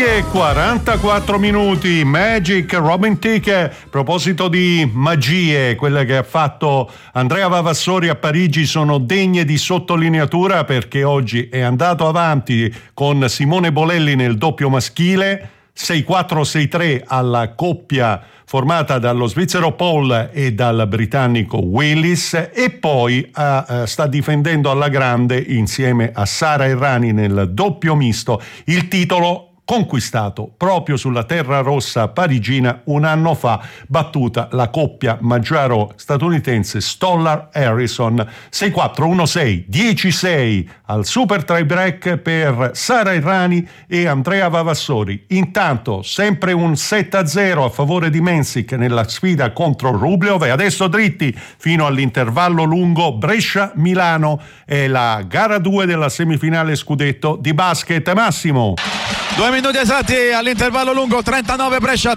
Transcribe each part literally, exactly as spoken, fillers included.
e quarantaquattro minuti, Magic, Robin Thicke. A proposito di magie, quelle che ha fatto Andrea Vavassori a Parigi sono degne di sottolineatura, perché oggi è andato avanti con Simone Bolelli nel doppio maschile, sei quattro sei tre alla coppia formata dallo svizzero Paul e dal britannico Willis, e poi uh, sta difendendo alla grande insieme a Sara Errani nel doppio misto il titolo conquistato proprio sulla terra rossa parigina un anno fa, battuta la coppia maggiaro-statunitense Stoller-Harrison sei quattro uno sei dieci sei al super tie break per Sara Errani e Andrea Vavassori. Intanto sempre un sette a zero a favore di Mensik nella sfida contro Rublev, e adesso dritti fino all'intervallo lungo. Brescia-Milano è la gara due della semifinale scudetto di basket. Massimo. Due minuti esatti all'intervallo lungo, trentanove Brescia,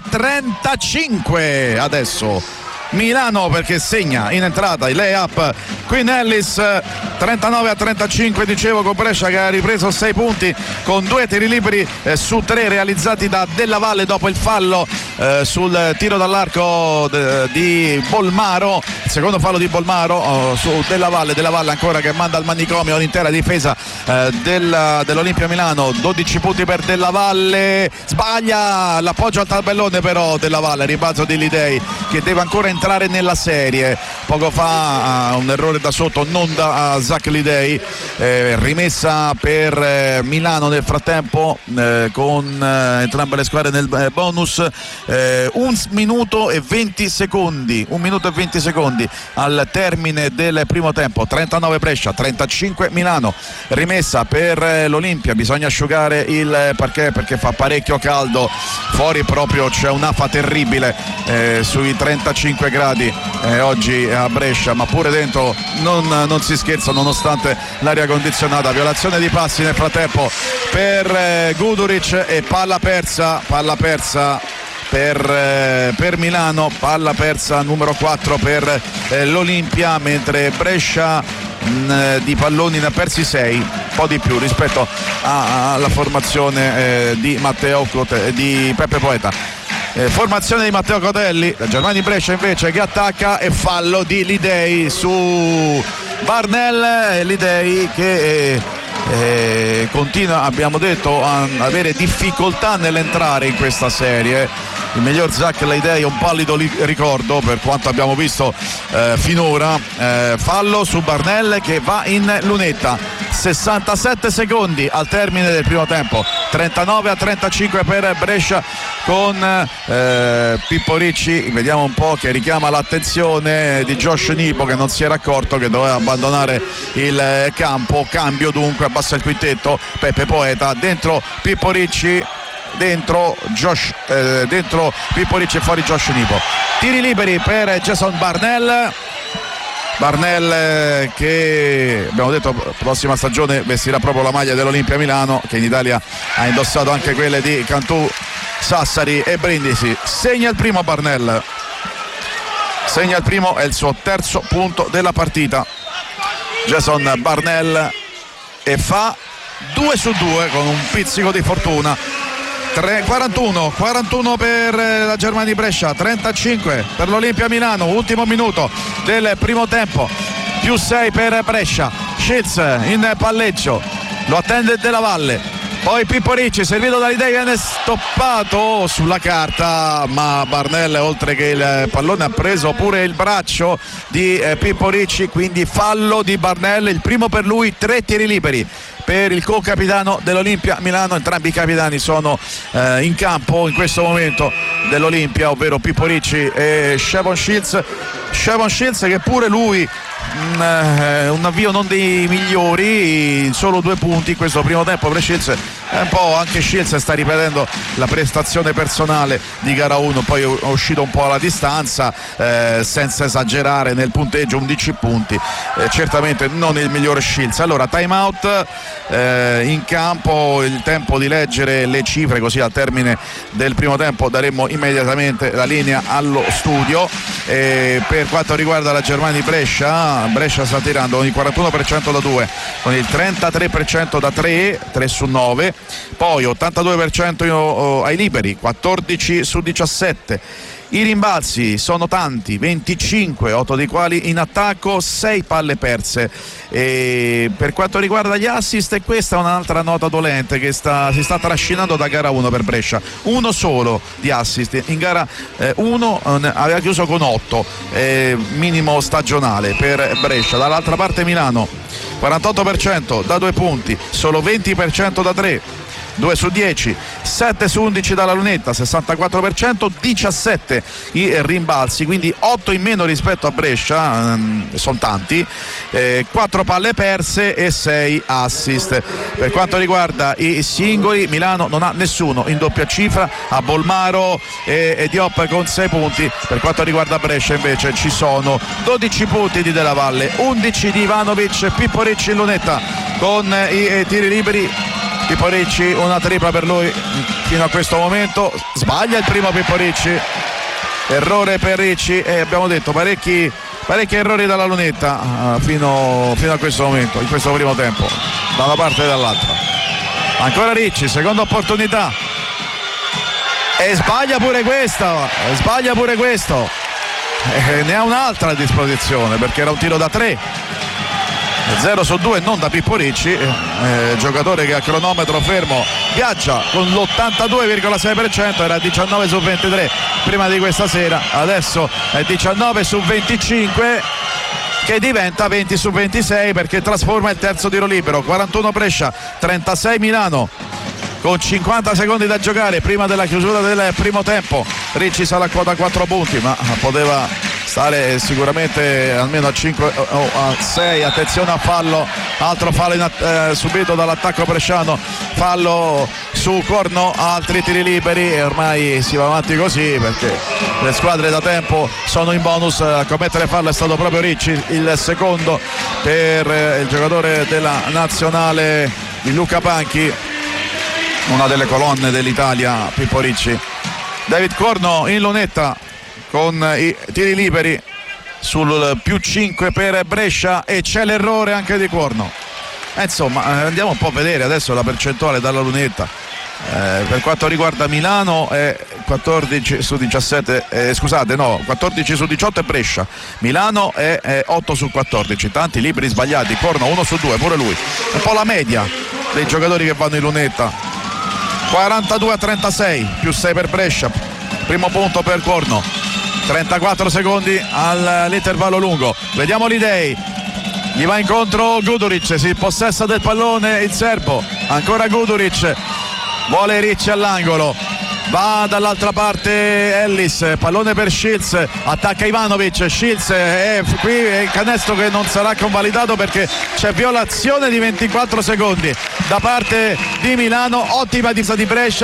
trentacinque adesso Milano, perché segna in entrata il lay-up Queen Ellis. Trentanove a trentacinque, dicevo, con Brescia che ha ripreso sei punti con due tiri liberi eh, su tre realizzati da Della Valle dopo il fallo eh, sul tiro dall'arco de, di Bolmaro, il secondo fallo di Bolmaro oh, su Della Valle. Della Valle ancora che manda al manicomio l'intera difesa eh, del, dell'Olimpia Milano. Dodici punti per Della Valle, sbaglia l'appoggio al tabellone però Della Valle, ribalzo di Lidei che deve ancora entrare nella serie. Poco fa uh, un errore da sotto, non da uh, Zach Lidei, eh, rimessa per eh, Milano nel frattempo eh, con eh, entrambe le squadre nel eh, bonus. eh, un minuto e venti secondi un minuto e venti secondi al termine del primo tempo. Trentanove Brescia, trentacinque Milano. Rimessa per eh, l'Olimpia, bisogna asciugare il parquet perché fa parecchio caldo fuori, proprio c'è un'afa terribile eh, sui trentacinque gradi eh, oggi a Brescia, ma pure dentro non, non si scherza nonostante l'aria condizionata. Violazione di passi nel frattempo per eh, Guduric e palla persa palla persa per, eh, per Milano, palla persa numero quattro per eh, l'Olimpia, mentre Brescia mh, di palloni ne ha persi sei, un po' di più rispetto a, alla formazione eh, di Matteo Cote, di Peppe Poeta. Eh, formazione di Matteo Cotelli, la Germania Brescia invece che attacca, e fallo di Lidei su Barnell. Lidei che eh, eh, continua, abbiamo detto, a avere difficoltà nell'entrare in questa serie. Il miglior Zach Lidei è un pallido li- ricordo per quanto abbiamo visto eh, finora. Eh, fallo su Barnell che va in lunetta. sessantasette secondi al termine del primo tempo, trentanove a trentacinque per Brescia, con eh, Pippo Ricci, vediamo un po', che richiama l'attenzione di Josh Nipo che non si era accorto che doveva abbandonare il campo. Cambio dunque, abbassa il quintetto, Peppe Poeta dentro Pippo Ricci, dentro Josh eh, dentro Pippo Ricci e fuori Josh Nipo. Tiri liberi per Jason Barnell. Barnell che abbiamo detto prossima stagione vestirà proprio la maglia dell'Olimpia Milano, che in Italia ha indossato anche quelle di Cantù, Sassari e Brindisi. Segna il primo Barnell, segna il primo, è il suo terzo punto della partita Jason Barnell, e fa due su due con un pizzico di fortuna. quarantuno quarantuno per la Germania di Brescia, trentacinque per l'Olimpia Milano. Ultimo minuto del primo tempo, più sei per Brescia. Schitz in palleggio, lo attende Della Valle, poi Pippo Ricci servito da Lidei, viene stoppato sulla carta, ma Barnell, oltre che il pallone, ha preso pure il braccio di eh, Pippo Ricci, quindi fallo di Barnell, il primo per lui. Tre tiri liberi per il co-capitano dell'Olimpia Milano. Entrambi i capitani sono eh, in campo in questo momento dell'Olimpia, ovvero Pippo Ricci e Shavon Shields. Shavon Shields che pure lui mh, eh, un avvio non dei migliori, solo due punti in questo primo tempo per Shields. È un po' anche Shields sta ripetendo la prestazione personale di gara uno, poi è uscito un po' alla distanza, eh, senza esagerare nel punteggio, undici punti, eh, certamente non il migliore Shields. Allora time out eh, in campo, il tempo di leggere le cifre, così al termine del primo tempo daremo immediatamente la linea allo studio. E per quanto riguarda la Germania di Brescia, Brescia sta tirando con il quarantuno per cento da due, con il trentatré per cento da tre, tre su nove, Poi ottantadue per cento ai liberi, quattordici su diciassette. I rimbalzi sono tanti, venticinque, otto dei quali in attacco, sei palle perse. E per quanto riguarda gli assist, e questa è un'altra nota dolente che sta, si sta trascinando da gara uno per Brescia, uno solo di assist in gara uno, eh, aveva chiuso con otto, eh, minimo stagionale per Brescia. Dall'altra parte Milano, quarantotto per cento da due punti, solo venti per cento da tre, due su dieci, sette su undici dalla lunetta, sessantaquattro per cento, diciassette i rimbalzi, quindi otto in meno rispetto a Brescia, ehm, sono tanti, eh, quattro palle perse e sei assist. Per quanto riguarda i singoli, Milano non ha nessuno in doppia cifra, a Bolmaro e, e Diop con sei punti. Per quanto riguarda Brescia invece ci sono dodici punti di Della Valle, undici di Ivanovic, Pippo Ricci in lunetta con i eh, tiri liberi. Pippo Ricci, una tripla per lui fino a questo momento, sbaglia il primo Pippo Ricci, errore per Ricci, e abbiamo detto parecchi, parecchi errori dalla lunetta uh, fino, fino a questo momento, in questo primo tempo, da una parte e dall'altra. Ancora Ricci, seconda opportunità e sbaglia pure questa, sbaglia pure questo, e ne ha un'altra a disposizione perché era un tiro da tre. zero su due non da Pippo Ricci, eh, giocatore che a cronometro fermo viaggia con l'ottantadue virgola sei per cento, era diciannove su ventitré prima di questa sera, adesso è diciannove su venticinque che diventa venti su ventisei perché trasforma il terzo tiro libero. Quarantuno Brescia, trentasei Milano, con cinquanta secondi da giocare prima della chiusura del primo tempo. Ricci sarà a quota quattro punti, ma poteva stare sicuramente almeno a cinque o a sei. Attenzione a fallo, altro fallo in att- eh, subito dall'attacco bresciano, fallo su Corno, altri tiri liberi e ormai si va avanti così perché le squadre da tempo sono in bonus. A commettere fallo è stato proprio Ricci, il secondo per eh, il giocatore della nazionale di Luca Panchi, una delle colonne dell'Italia, Pippo Ricci. David Corno in lunetta con i tiri liberi sul più cinque per Brescia e c'è l'errore anche di Corno. Eh, insomma, andiamo un po' a vedere adesso la percentuale dalla lunetta. Eh, per quanto riguarda Milano è quattordici su diciassette, eh, scusate no, quattordici su diciotto è Brescia, Milano è, è otto su quattordici, tanti liberi sbagliati. Corno uno su due, pure lui, un po' la media dei giocatori che vanno in lunetta. Quarantadue a trentasei, più sei per Brescia, primo punto per Corno, trentaquattro secondi all'intervallo lungo. Vediamo l'Idei, gli va incontro Guduric, si possessa del pallone il serbo, ancora Guduric, vuole Ricci all'angolo, va dall'altra parte Ellis, pallone per Shields, attacca Ivanovic, Shields è qui, è il canestro che non sarà convalidato perché c'è violazione di ventiquattro secondi da parte di Milano. Ottima difesa di Brescia.